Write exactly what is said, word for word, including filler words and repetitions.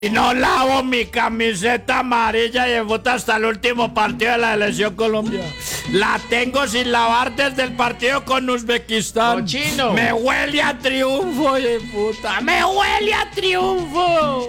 Y no lavo mi camiseta amarilla y debuta hasta el último partido de la selección Colombia. La tengo sin lavar desde el partido con Uzbekistán. Cochino. Me huele a triunfo, de puta. Me huele a triunfo.